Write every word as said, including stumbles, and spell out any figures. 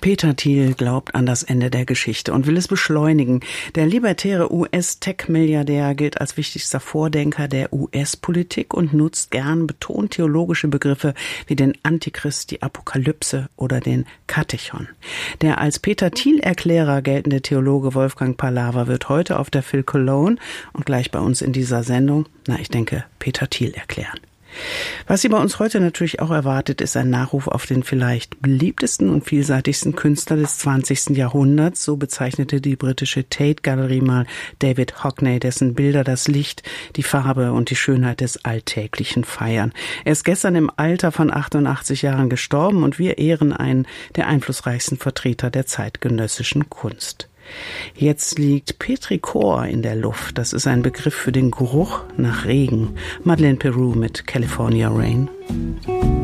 Peter Thiel glaubt an das Ende der Geschichte und will es beschleunigen. Der libertäre U S-Tech-Milliardär gilt als wichtigster Vordenker der U S-Politik und nutzt gern betont theologische Begriffe wie den Antichrist, die Apokalypse oder den Katechon. Der als Peter Thiel-Erklärer geltende Theologe Wolfgang Pallaver wird heute auf der Phil Cologne und gleich bei uns in dieser Sendung, na ich denke, Peter Thiel erklären. Was Sie bei uns heute natürlich auch erwartet, ist ein Nachruf auf den vielleicht beliebtesten und vielseitigsten Künstler des zwanzigsten Jahrhunderts. So bezeichnete die britische Tate-Galerie mal David Hockney, dessen Bilder das Licht, die Farbe und die Schönheit des Alltäglichen feiern. Er ist gestern im Alter von achtundachtzig Jahren gestorben und wir ehren einen der einflussreichsten Vertreter der zeitgenössischen Kunst. Jetzt liegt Petrichor in der Luft. Das ist ein Begriff für den Geruch nach Regen. Madeleine Peru mit California Rain.